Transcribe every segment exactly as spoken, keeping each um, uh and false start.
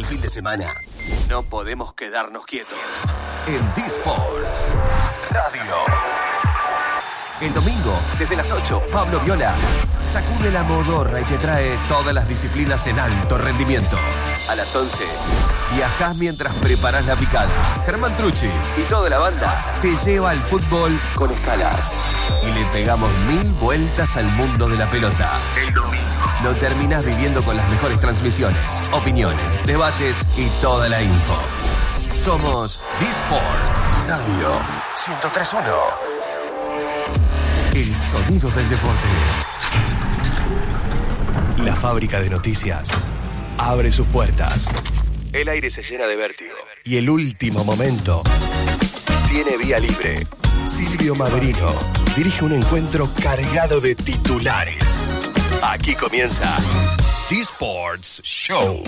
el fin de semana, no podemos quedarnos quietos. En D-Sports Radio. El domingo, desde las ocho, Pablo Viola sacude la modorra y te trae todas las disciplinas en alto rendimiento. A las once, viajás mientras preparas la picada. Germán Trucci y toda la banda te lleva al fútbol con escalas. Y le pegamos mil vueltas al mundo de la pelota. El domingo lo terminás viviendo con las mejores transmisiones, opiniones, debates y toda la info. Somos D-Sports Radio ciento tres punto uno. El sonido del deporte. La fábrica de noticias abre sus puertas. El aire se llena de vértigo. Y el último momento tiene vía libre. Silvio Maverino dirige un encuentro cargado de titulares. Aquí comienza D-Sports Show.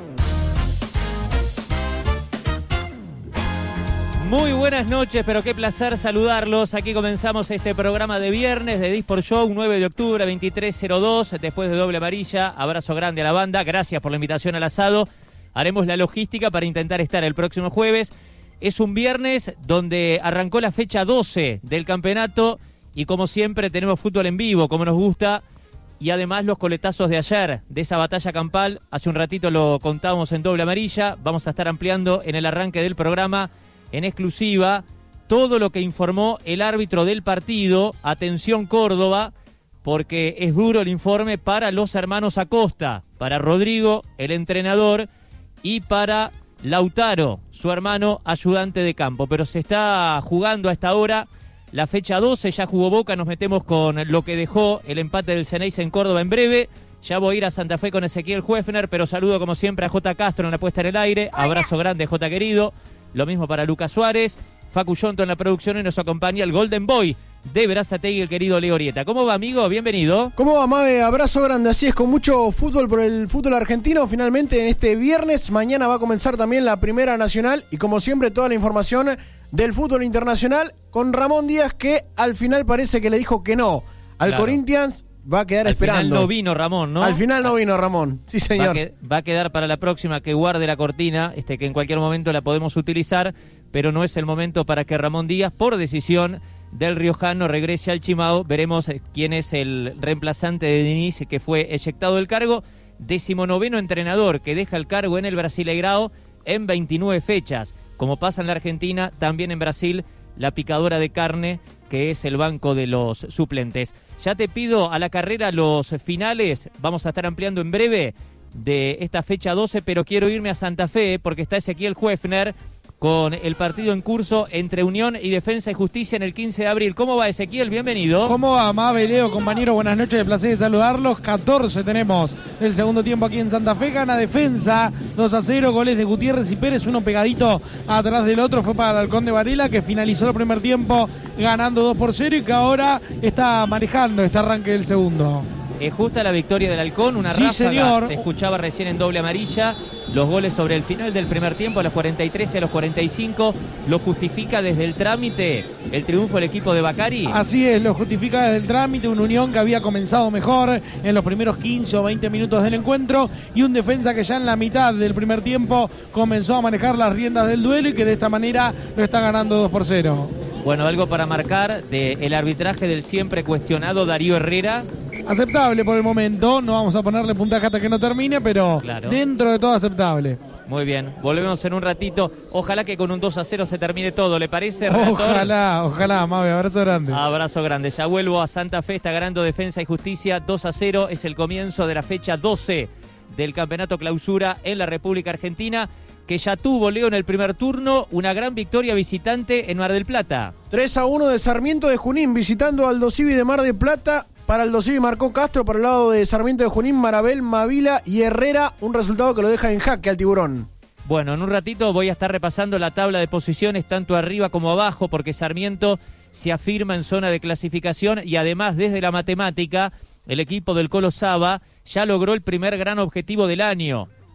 Muy buenas noches, pero qué placer saludarlos. Aquí comenzamos este programa de viernes de D-Sports Show, nueve de octubre, veintitrés cero dos, después de doble amarilla. Abrazo grande a la banda, gracias por la invitación al asado. Haremos la logística para intentar estar el próximo jueves. Es un viernes donde arrancó la fecha doce del campeonato y como siempre tenemos fútbol en vivo, como nos gusta. Y además los coletazos de ayer, de esa batalla campal. Hace un ratito lo contábamos en doble amarilla. Vamos a estar ampliando en el arranque del programa en exclusiva todo lo que informó el árbitro del partido. Atención Córdoba, porque es duro el informe para los hermanos Acosta, para Rodrigo, el entrenador, y para Lautaro, su hermano ayudante de campo. Pero se está jugando a esta hora la fecha doce, ya jugó Boca, nos metemos con lo que dejó el empate del Ceneice en Córdoba en breve. Ya voy a ir a Santa Fe con Ezequiel Huefner, pero saludo como siempre a J. Castro en la puesta en el aire. Abrazo grande, J. querido. Lo mismo para Lucas Suárez, Facu Yonto en la producción y nos acompaña el Golden Boy de Berazategui, el querido Leo Orieta. ¿Cómo va, amigo? Bienvenido. ¿Cómo va, Mabe? Abrazo grande. Así es, con mucho fútbol por el fútbol argentino. Finalmente en este viernes, mañana va a comenzar también la Primera Nacional y como siempre toda la información del fútbol internacional con Ramón Díaz, que al final parece que le dijo que no al claro. Corinthians. Va a quedar al esperando. Al final no vino Ramón, ¿no? Al final no vino Ramón, sí señor. Va a, que, va a quedar para la próxima que guarde la cortina, este que en cualquier momento la podemos utilizar, pero no es el momento para que Ramón Díaz, por decisión del riojano, regrese al Chimao. Veremos quién es el reemplazante de Diniz, que fue eyectado del cargo. Decimonoveno entrenador que deja el cargo en el Brasileirao en veintinueve fechas. Como pasa en la Argentina, también en Brasil, la picadora de carne, que es el banco de los suplentes. Ya te pido a la carrera los finales, vamos a estar ampliando en breve de esta fecha doce, pero quiero irme a Santa Fe porque está Ezequiel Huefner con el partido en curso entre Unión y Defensa y Justicia en el quince de abril. ¿Cómo va, Ezequiel? Bienvenido. ¿Cómo va, Mabe, Leo, compañero? Buenas noches, de placer de saludarlos. catorce tenemos el segundo tiempo aquí en Santa Fe. Gana Defensa dos a cero, goles de Gutiérrez y Pérez, uno pegadito atrás del otro. Fue para el Halcón de Varela, que finalizó el primer tiempo ganando dos por cero y que ahora está manejando este arranque del segundo. Es justa la victoria del Halcón, una sí, ráfaga, señor. Te escuchaba recién en doble amarilla, los goles sobre el final del primer tiempo, a los cuarenta y tres y a los cuarenta y cinco, lo justifica desde el trámite el triunfo del equipo de Bacari. Así es, lo justifica desde el trámite, una Unión que había comenzado mejor en los primeros quince o veinte minutos del encuentro y un Defensa que ya en la mitad del primer tiempo comenzó a manejar las riendas del duelo y que de esta manera lo está ganando dos por cero. Bueno, algo para marcar del arbitraje del siempre cuestionado Darío Herrera. Aceptable por el momento, no vamos a ponerle puntaje hasta que no termine, pero claro, dentro de todo aceptable. Muy bien, volvemos en un ratito. Ojalá que con un dos a cero se termine todo, ¿le parece, relator? Ojalá, ojalá, Mabe, abrazo grande. Abrazo grande, ya vuelvo a Santa Fe, está ganando Defensa y Justicia dos a cero, es el comienzo de la fecha doce del Campeonato Clausura en la República Argentina, que ya tuvo, Leo, en el primer turno una gran victoria visitante en Mar del Plata. tres a uno de Sarmiento de Junín, visitando al Aldosivi de Mar del Plata. Para Aldosivi marcó Castro, por el lado de Sarmiento de Junín, Marabel, Mavila y Herrera, un resultado que lo deja en jaque al Tiburón. Bueno, en un ratito voy a estar repasando la tabla de posiciones tanto arriba como abajo, porque Sarmiento se afirma en zona de clasificación y además desde la matemática el equipo del Colo Saba ya logró el primer gran objetivo del año,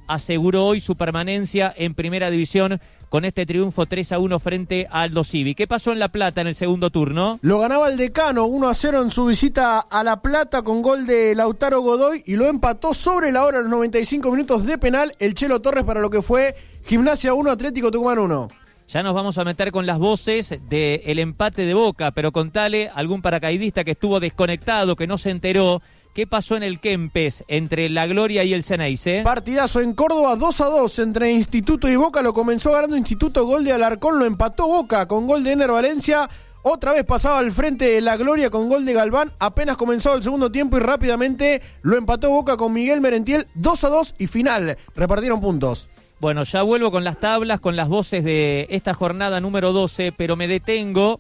aseguró hoy su permanencia en Primera División con este triunfo tres a uno frente a Aldo Civi. ¿Qué pasó en La Plata en el segundo turno? Lo ganaba el Decano uno a cero en su visita a La Plata con gol de Lautaro Godoy y lo empató sobre la hora a los noventa y cinco minutos de penal el Chelo Torres para lo que fue Gimnasia uno, Atlético Tucumán uno. Ya nos vamos a meter con las voces del empate de Boca, pero contale algún paracaidista que estuvo desconectado, que no se enteró. ¿Qué pasó en el Kempes entre La Gloria y el Ceneice? Partidazo en Córdoba, dos a dos entre Instituto y Boca. Lo comenzó ganando Instituto, gol de Alarcón, lo empató Boca con gol de Ener Valencia. Otra vez pasaba al frente de La Gloria con gol de Galván. Apenas comenzó el segundo tiempo y rápidamente lo empató Boca con Miguel Merentiel, dos a dos y final. Repartieron puntos. Bueno, ya vuelvo con las tablas, con las voces de esta jornada número doce, pero me detengo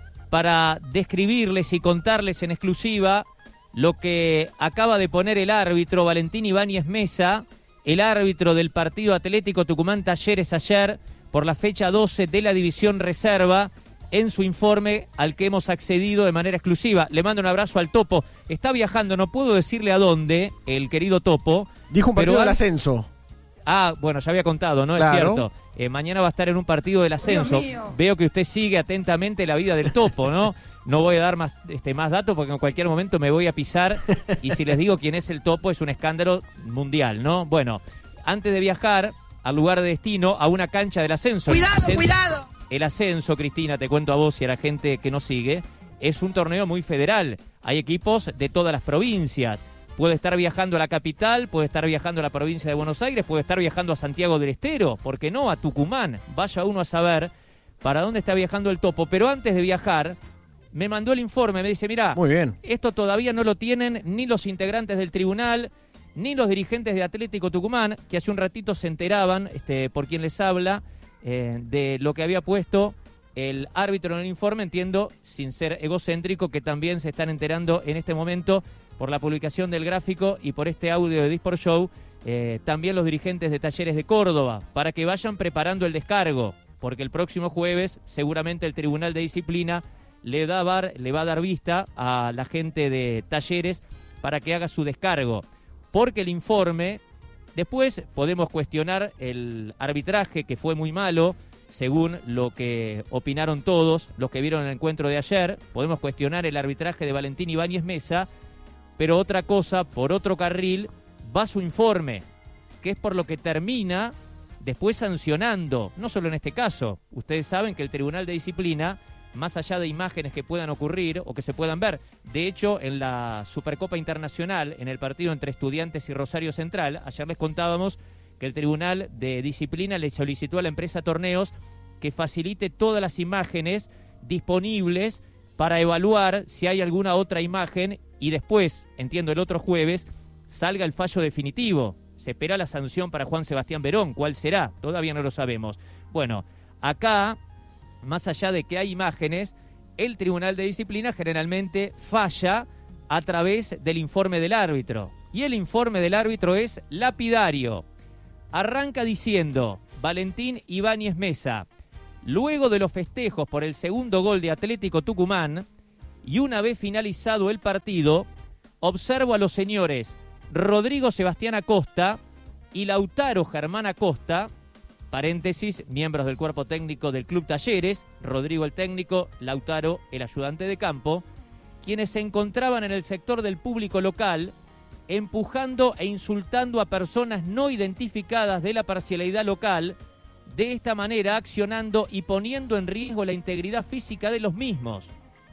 para describirles y contarles en exclusiva lo que acaba de poner el árbitro Valentín Ibáñez Mesa, el árbitro del partido Atlético Tucumán Talleres ayer por la fecha doce de la División Reserva, en su informe al que hemos accedido de manera exclusiva. Le mando un abrazo al Topo. Está viajando, no puedo decirle a dónde, el querido Topo. Dijo un partido pero del al... ascenso. Ah, bueno, ya había contado, ¿no? Claro. Es cierto. Eh, mañana va a estar en un partido del ascenso. Veo que usted sigue atentamente la vida del Topo, ¿no? No voy a dar más, este, más datos porque en cualquier momento me voy a pisar y si les digo quién es el Topo es un escándalo mundial, ¿no? Bueno, antes de viajar al lugar de destino, a una cancha del ascenso. ¡Cuidado, el ascenso, cuidado! El ascenso, Cristina, te cuento a vos y a la gente que nos sigue, es un torneo muy federal. Hay equipos de todas las provincias. Puede estar viajando a la capital, puede estar viajando a la provincia de Buenos Aires, puede estar viajando a Santiago del Estero, ¿por qué no? A Tucumán. Vaya uno a saber para dónde está viajando el Topo. Pero antes de viajar, me mandó el informe, me dice, mirá, muy bien, esto todavía no lo tienen ni los integrantes del tribunal, ni los dirigentes de Atlético Tucumán, que hace un ratito se enteraban, este, por quien les habla, eh, de lo que había puesto el árbitro en el informe. Entiendo, sin ser egocéntrico, que también se están enterando en este momento por la publicación del gráfico y por este audio de Disport Show, eh, también los dirigentes de Talleres de Córdoba, para que vayan preparando el descargo, porque el próximo jueves seguramente el Tribunal de Disciplina le, da bar, le va a dar vista a la gente de Talleres para que haga su descargo, porque el informe, después podemos cuestionar el arbitraje, que fue muy malo, según lo que opinaron todos los que vieron el encuentro de ayer. Podemos cuestionar el arbitraje de Valentín Ibáñez Mesa, pero otra cosa, por otro carril, va su informe, que es por lo que termina después sancionando, no solo en este caso. Ustedes saben que el Tribunal de Disciplina, más allá de imágenes que puedan ocurrir o que se puedan ver, de hecho, en la Supercopa Internacional, en el partido entre Estudiantes y Rosario Central, ayer les contábamos que el Tribunal de Disciplina le solicitó a la empresa Torneos que facilite todas las imágenes disponibles para evaluar si hay alguna otra imagen y después, entiendo, el otro jueves, salga el fallo definitivo. Se espera la sanción para Juan Sebastián Verón. ¿Cuál será? Todavía no lo sabemos. Bueno, acá, más allá de que hay imágenes, el Tribunal de Disciplina generalmente falla a través del informe del árbitro. Y el informe del árbitro es lapidario. Arranca diciendo, Valentín Ibáñez Mesa, luego de los festejos por el segundo gol de Atlético Tucumán, y una vez finalizado el partido, observo a los señores Rodrigo Sebastián Acosta y Lautaro Germán Acosta, paréntesis, miembros del cuerpo técnico del Club Talleres, Rodrigo el técnico, Lautaro el ayudante de campo, quienes se encontraban en el sector del público local, empujando e insultando a personas no identificadas de la parcialidad local, de esta manera accionando y poniendo en riesgo la integridad física de los mismos.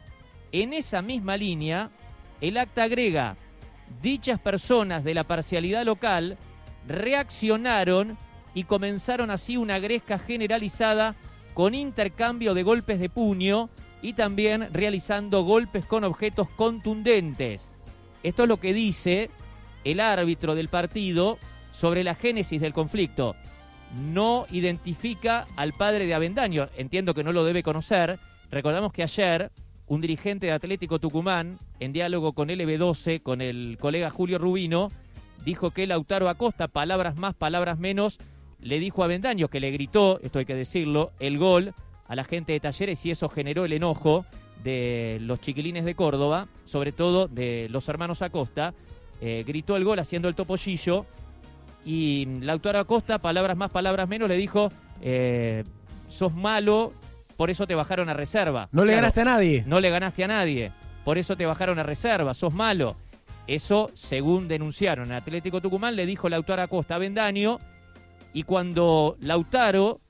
En esa misma línea, el acta agrega, dichas personas de la parcialidad local reaccionaron y comenzaron así una gresca generalizada con intercambio de golpes de puño y también realizando golpes con objetos contundentes. Esto es lo que dice el árbitro del partido sobre la génesis del conflicto. No identifica al padre de Avendaño, entiendo que no lo debe conocer. Recordamos que ayer un dirigente de Atlético Tucumán, en diálogo con L B doce, con el colega Julio Rubino, dijo que Lautaro Acosta, palabras más, palabras menos, le dijo a Avendaño, que le gritó, esto hay que decirlo, el gol a la gente de Talleres, y eso generó el enojo de los chiquilines de Córdoba, sobre todo de los hermanos Acosta. Eh, gritó el gol haciendo el topollillo, y Lautaro Acosta, palabras más, palabras menos, le dijo, eh, sos malo, por eso te bajaron a reserva. No le Claro, ganaste a nadie. No le ganaste a nadie, por eso te bajaron a reserva, sos malo. Eso, según denunciaron en Atlético Tucumán, le dijo Lautaro Acosta a Avendaño, y cuando Lautaro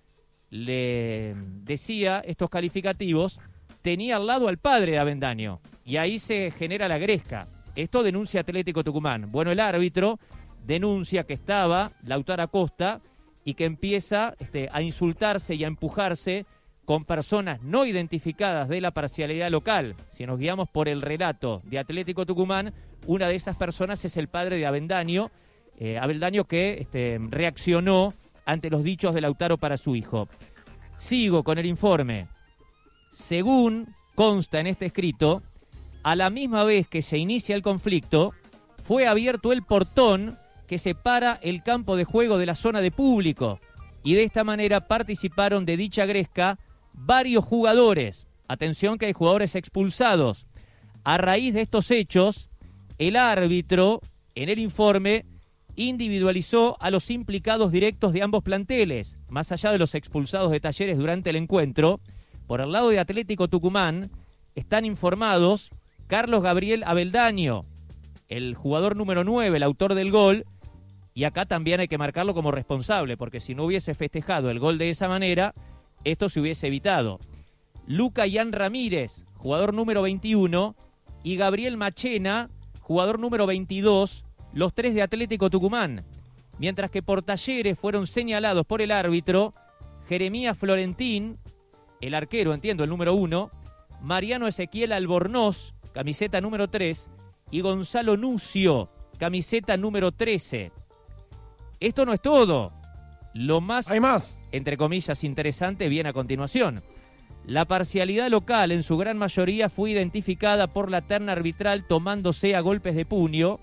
le decía estos calificativos, tenía al lado al padre de Avendaño, y ahí se genera la gresca. Esto denuncia Atlético Tucumán. Bueno, el árbitro denuncia que estaba Lautaro Acosta y que empieza este, a insultarse y a empujarse con personas no identificadas de la parcialidad local. Si nos guiamos por el relato de Atlético Tucumán, una de esas personas es el padre de Avendaño, eh, Avendaño que este, reaccionó ante los dichos de Lautaro para su hijo. Sigo con el informe. Según consta en este escrito, a la misma vez que se inicia el conflicto, fue abierto el portón que separa el campo de juego de la zona de público, y de esta manera participaron de dicha gresca varios jugadores. Atención que hay jugadores expulsados. A raíz de estos hechos, el árbitro, en el informe, individualizó a los implicados directos de ambos planteles. Más allá de los expulsados de Talleres durante el encuentro, por el lado de Atlético Tucumán, están informados Carlos Gabriel Avendaño, el jugador número nueve, el autor del gol, y acá también hay que marcarlo como responsable, porque si no hubiese festejado el gol de esa manera, esto se hubiese evitado. Luca Ian Ramírez, jugador número veintiuno, y Gabriel Machena, jugador número veintidós, los tres de Atlético Tucumán. Mientras que por Talleres fueron señalados por el árbitro Jeremías Florentín, el arquero, entiendo, el número uno, Mariano Ezequiel Albornoz, camiseta número tres, y Gonzalo Nucio, camiseta número trece. Esto no es todo. Lo más, Hay más. entre comillas, interesante viene a continuación. La parcialidad local, en su gran mayoría, fue identificada por la terna arbitral tomándose a golpes de puño,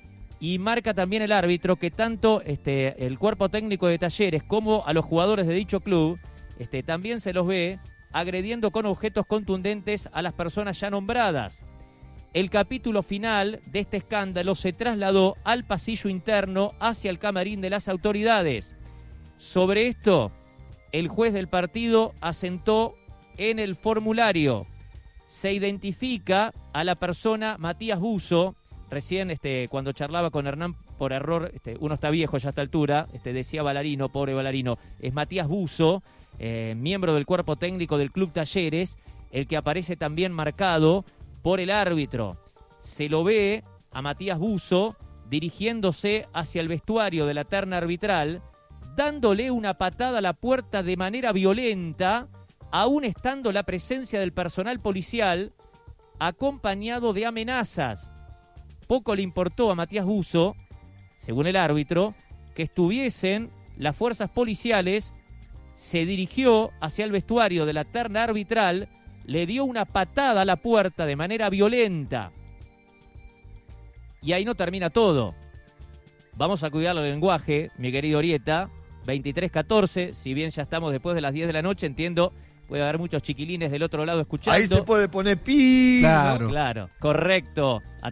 y marca también el árbitro que tanto este, el cuerpo técnico de Talleres como a los jugadores de dicho club este, también se los ve agrediendo con objetos contundentes a las personas ya nombradas. El capítulo final de este escándalo se trasladó al pasillo interno hacia el camarín de las autoridades. Sobre esto, el juez del partido asentó en el formulario. Se identifica a la persona Matías Buzo. Recién, este, cuando charlaba con Hernán, por error, este, uno está viejo ya a esta altura, este, decía Ballarino, pobre Ballarino, es Matías Buzo, eh, miembro del cuerpo técnico del Club Talleres, el que aparece también marcado por el árbitro. Se lo ve a Matías Buzo dirigiéndose hacia el vestuario de la terna arbitral, dándole una patada a la puerta de manera violenta, aún estando la presencia del personal policial, acompañado de amenazas. Poco le importó a Matías Buzo, según el árbitro, que estuviesen las fuerzas policiales. Se dirigió hacia el vestuario de la terna arbitral, le dio una patada a la puerta de manera violenta. Y ahí no termina todo. Vamos a cuidar el lenguaje, mi querido Orieta. veintitrés catorce, si bien ya estamos después de las diez de la noche, entiendo, puede haber muchos chiquilines del otro lado escuchando. Ahí se puede poner pi. Claro. Claro, correcto.